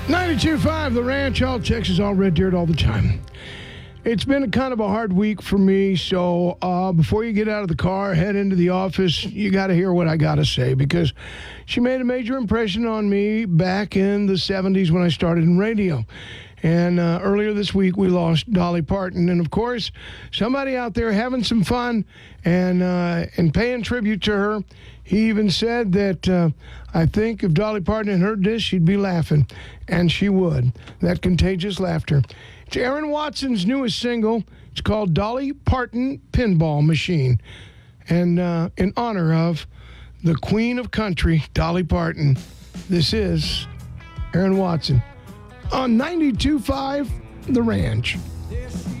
92.5 The Ranch, all Texas, all Red Dirt, all the time. It's been a kind of a hard week for me, so before you get out of the car, head into the office, you got to hear what I got to say, because she made a major impression on me back in the 70s when I started in radio. And earlier this week, we lost Dolly Parton. And, of course, somebody out there having some fun and paying tribute to her. He even said that I think if Dolly Parton had heard this, she'd be laughing. And she would. That contagious laughter. It's Aaron Watson's newest single. It's called Dolly Parton Pinball Machine. And in honor of the Queen of Country, Dolly Parton, this is Aaron Watson on 92.5 The Ranch.